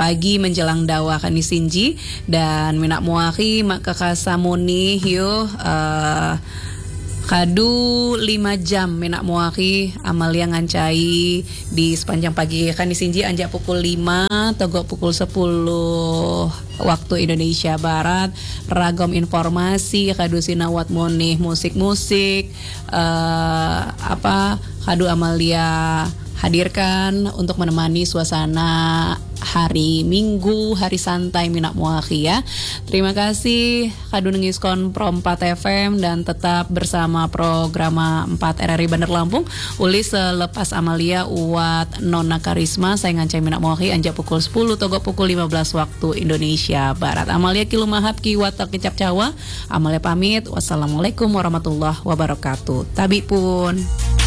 pagi menjelang dawa kan disinji dan minak muaki mak kakasamuni hiu kadu 5 jam minak muaki Amalia ngancai di sepanjang pagi kan disinji anjak pukul 5 togok pukul 10 waktu Indonesia Barat ragam informasi kadu sinawat monih musik-musik kadu Amalia hadirkan untuk menemani suasana hari Minggu, hari santai minak muaki ya. Terima kasih kadu nengiskon Pro 4 FM dan tetap bersama program 4 RRI Bandar Lampung. Uli selepas Amalia uat Nona Karisma saya ngancai minak muaki anjak pukul 10 togo pukul 15 waktu Indonesia Barat. Amalia kilu mahap ki watak kecap cawa. Amalia pamit. Wassalamualaikum warahmatullahi wabarakatuh. Tabi pun.